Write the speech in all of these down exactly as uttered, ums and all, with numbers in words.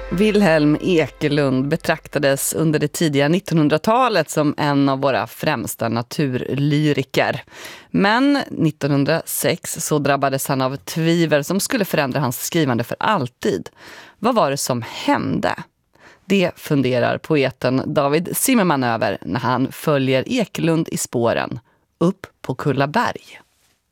Wilhelm Ekelund betraktades under det tidiga nittonhundratalet som en av våra främsta naturlyriker. Men nittonhundrasex så drabbades han av tvivel som skulle förändra hans skrivande för alltid. Vad var det som hände? Det funderar poeten David Zimmerman över när han följer Ekelund i spåren upp på Kullaberg.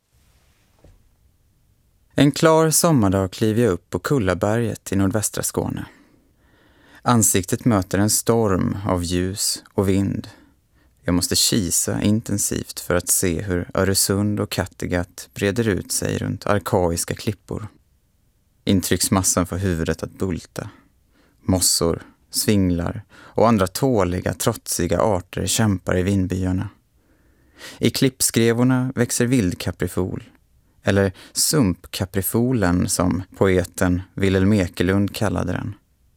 En klar sommardag kliver jag upp på Kullaberget i nordvästra Skåne. Ansiktet möter en storm av ljus och vind. Jag måste kisa intensivt för att se hur Öresund och Kattegatt breder ut sig runt arkaiska klippor. Intrycksmassan får huvudet att bulta. Mossor, svinglar och andra tåliga, trotsiga arter kämpar i vindbyarna. I klippskrevorna växer vildkaprifol, eller sumpkaprifolen som poeten Wilhelm Ekelund kallade den.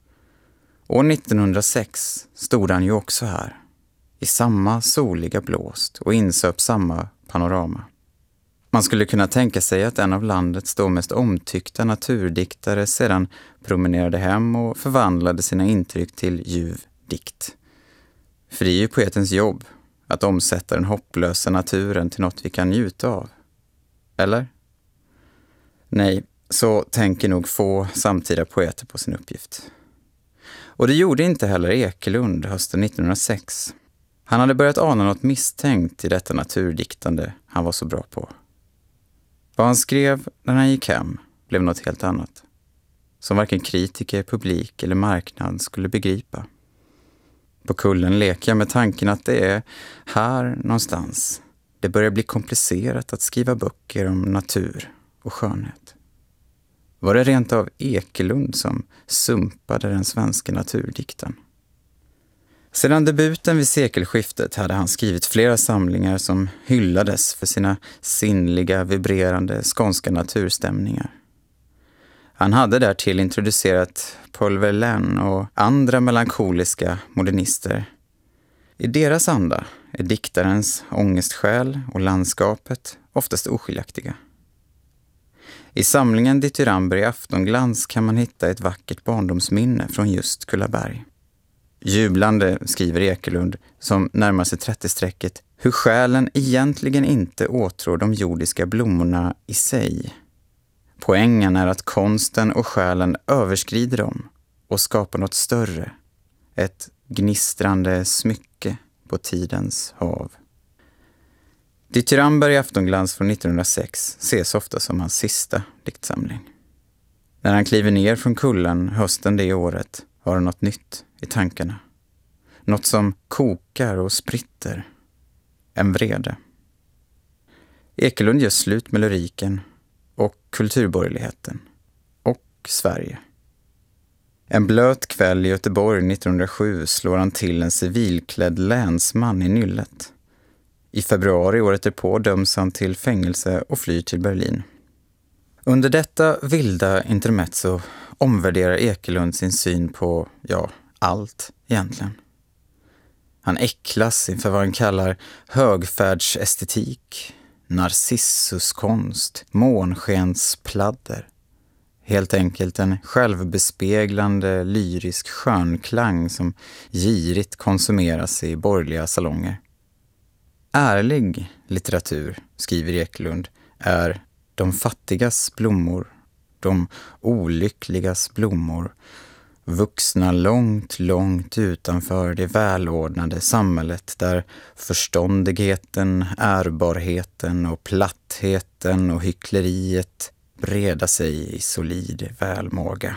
År nittonhundrasex stod han ju också här, i samma soliga blåst och insöp samma panorama. Man skulle kunna tänka sig att en av landets då mest omtyckta naturdiktare sedan promenerade hem och förvandlade sina intryck till ljuv dikt. För det är ju poetens jobb att omsätta den hopplösa naturen till något vi kan njuta av. Eller? Nej, så tänker nog få samtida poeter på sin uppgift. Och det gjorde inte heller Ekelund hösten nittonhundrasex. Han hade börjat ana något misstänkt i detta naturdiktande han var så bra på. Vad han skrev när han gick hem blev något helt annat, som varken kritiker, publik eller marknad skulle begripa. På kullen leker jag med tanken att det är här någonstans det börjar bli komplicerat att skriva böcker om natur och skönhet. Var det rent av Ekelund som sumpade den svenska naturdikten? Sedan debuten vid sekelskiftet hade han skrivit flera samlingar som hyllades för sina sinnliga, vibrerande skånska naturstämningar. Han hade därtill introducerat Paul Verlaine och andra melankoliska modernister. I deras anda är diktarens ångestsjäl och landskapet oftast oskiljaktiga. I samlingen Dithyramber i aftonglans kan man hitta ett vackert barndomsminne från just Kullaberg. Jublande skriver Ekelund, som närmar sig trettio-strecket, hur själen egentligen inte åtrår de jordiska blommorna i sig. Poängen är att konsten och själen överskrider dem och skapar något större, ett gnistrande smycke på tidens hav. Dithyramber i aftonglans från nittonhundrasex ses ofta som hans sista diktsamling. När han kliver ner från kullen hösten det året har han något nytt i tankarna. Något som kokar och spritter. En vrede. Ekelund gör slut med lyriken och kulturborgerligheten. Och Sverige. En blöt kväll i Göteborg nittonhundrasju slår han till en civilklädd länsman i nyllet. I februari året därpå döms han till fängelse och flyr till Berlin. Under detta vilda intermezzo omvärderar Ekelund sin syn på, ja, allt egentligen. Han äcklas inför vad han kallar högfärdsestetik, narcissuskonst, månskenspladder. Helt enkelt en självbespeglande lyrisk skörnklang som girigt konsumeras i borgerliga salonger. Ärlig litteratur, skriver Ekelund, är de fattigas blommor, de olyckligas blommor, vuxna långt, långt utanför det välordnade samhället där förståndigheten, ärbarheten och plattheten och hyckleriet breda sig i solid välmåga.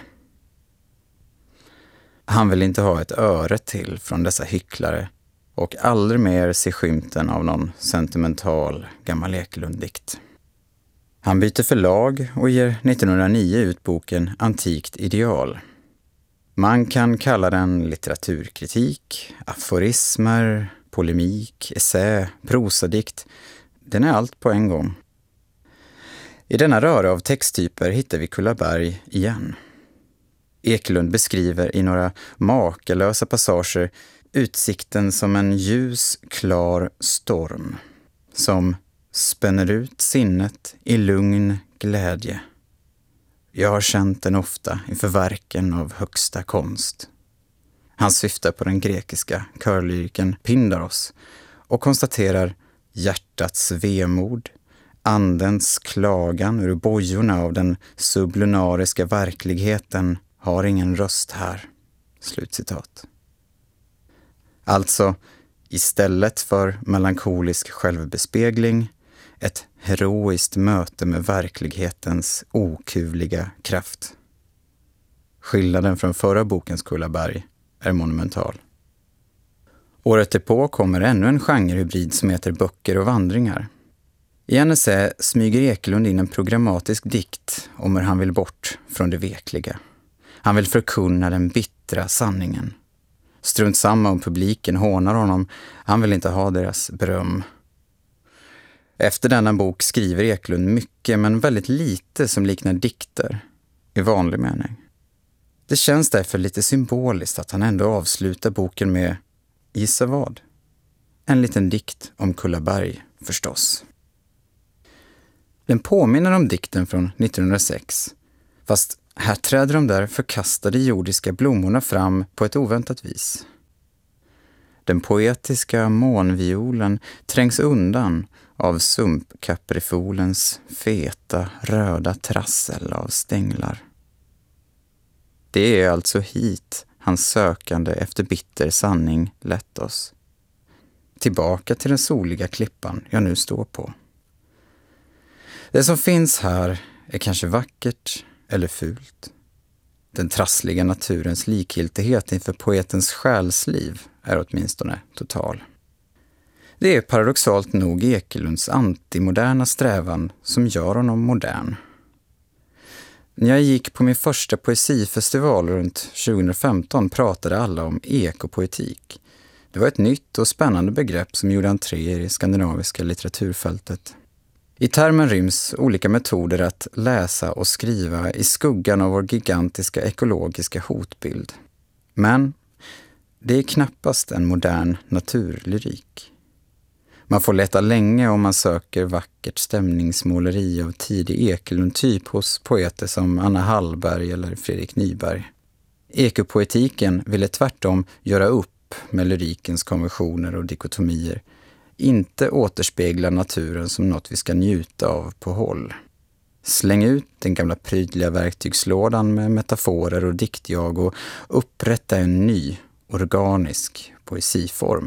Han vill inte ha ett öre till från dessa hycklare och aldrig mer se skymten av någon sentimental gammal Ekelund-dikt. Han byter förlag och ger nittonhundranio ut boken Antikt ideal. Man kan kalla den litteraturkritik, aforismer, polemik, essä, prosadikt. Den är allt på en gång. I denna röra av texttyper hittar vi Kullaberg igen. Ekelund beskriver i några makalösa passager utsikten som en ljus, klar storm som spänner ut sinnet i lugn glädje. Jag har känt den ofta inför verken av högsta konst. Han syftar på den grekiska körlyriken Pindaros och konstaterar hjärtats vemod, andens klagan ur bojorna av den sublunariska verkligheten har ingen röst här. Slutcitat. Alltså, istället för melankolisk självbespegling, ett heroiskt möte med verklighetens okuvliga kraft. Skillnaden från förra bokens Kullaberg är monumental. Året därpå kommer ännu en genrehybrid som heter Böcker och vandringar. I en essä smyger Ekelund in en programmatisk dikt om hur han vill bort från det vekliga. Han vill förkunna den bittra sanningen. Strunt samma om publiken hånar honom, han vill inte ha deras beröm. Efter denna bok skriver Ekelund mycket men väldigt lite som liknar dikter i vanlig mening. Det känns därför lite symboliskt att han ändå avslutar boken med, gissa vad? En liten dikt om Kullaberg förstås. Den påminner om dikten från nittonhundrasex, fast här träder de där förkastade jordiska blommorna fram på ett oväntat vis. Den poetiska månviolen trängs undan av sumpkaprifolens feta röda trassel av stänglar. Det är alltså hit hans sökande efter bitter sanning lett oss. Tillbaka till den soliga klippan jag nu står på. Det som finns här är kanske vackert eller fult. Den trassliga naturens likgiltighet inför poetens själsliv är åtminstone total. Det är paradoxalt nog Ekelunds antimoderna strävan som gör honom modern. När jag gick på min första poesifestival runt tjugohundrafemton pratade alla om ekopoetik. Det var ett nytt och spännande begrepp som gjorde entré i det skandinaviska litteraturfältet. I termen ryms olika metoder att läsa och skriva i skuggan av vår gigantiska ekologiska hotbild. Men det är knappast en modern naturlyrik. Man får leta länge om man söker vackert stämningsmåleri av tidig Ekelund-typ hos poeter som Anna Hallberg eller Fredrik Nyberg. Ekopoetiken ville tvärtom göra upp med lyrikens konventioner och dikotomier, inte återspegla naturen som något vi ska njuta av på håll. Släng ut den gamla prydliga verktygslådan med metaforer och diktjag och upprätta en ny, organisk poesiform.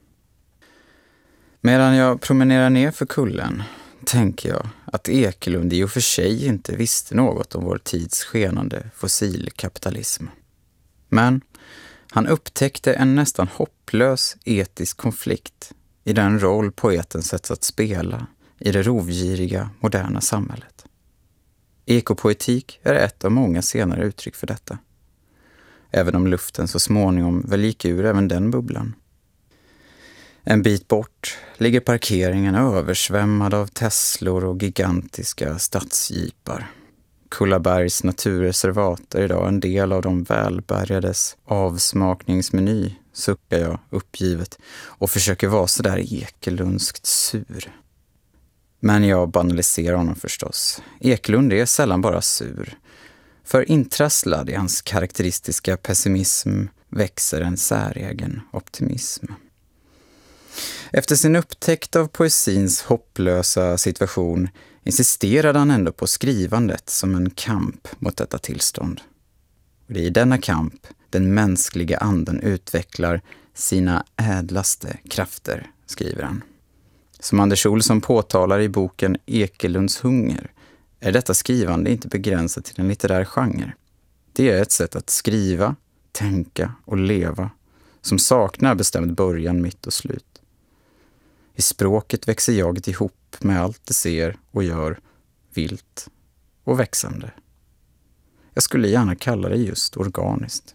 Medan jag promenerar ner för kullen tänker jag att Ekelund i och för sig inte visste något om vår tids skenande fossilkapitalism. Men han upptäckte en nästan hopplös etisk konflikt i den roll poeten sätts att spela i det rovgiriga moderna samhället. Ekopoetik är ett av många senare uttryck för detta. Även om luften så småningom väl gick ur även den bubblan. En bit bort ligger parkeringen översvämmad av Teslor och gigantiska stadsjeepar. Kullabergs naturreservat är idag en del av de välbärgades avsmakningsmeny, suckar jag uppgivet och försöker vara så där ekelundskt sur. Men jag banaliserar honom förstås. Ekelund är sällan bara sur. För intrasslad i hans karaktäristiska pessimism växer en säregen optimism. Efter sin upptäckt av poesins hopplösa situation insisterade han ändå på skrivandet som en kamp mot detta tillstånd. Och det är i denna kamp den mänskliga anden utvecklar sina ädlaste krafter, skriver han. Som Anders Olsson påtalar i boken Ekelunds hunger är detta skrivande inte begränsat till en litterär genre. Det är ett sätt att skriva, tänka och leva som saknar bestämd början, mitt och slut. I språket växer jaget ihop med allt det ser och gör vilt och växande. Jag skulle gärna kalla det just organiskt.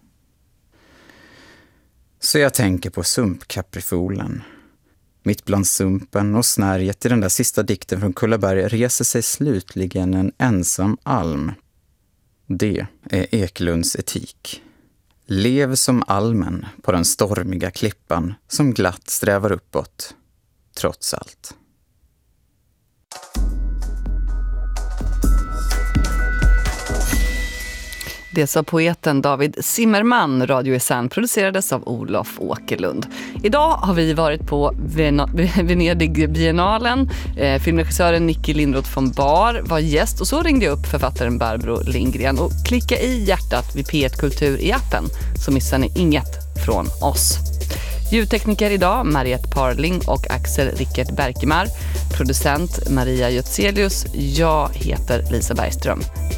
Så jag tänker på sumpkaprifolen. Mitt bland sumpen och snärjet i den där sista dikten från Kullaberg reser sig slutligen en ensam alm. Det är Ekelunds etik. Lev som almen på den stormiga klippan som glatt strävar uppåt, trots allt. Det sa poeten David Zimmerman. Radio Isern producerades av Olof Åkerlund. Idag har vi varit på Ven- Venedig-biennalen. Eh, filmregissören Nicky Lindroth von Bar var gäst och så ringde jag upp författaren Barbro Lindgren och klicka i hjärtat vid P ett Kultur i appen så missar ni inget från oss. Ljudtekniker idag Mariette Parling och Axel Rickert Berkemar. Producent Maria Götzelius. Jag heter Lisa Bergström.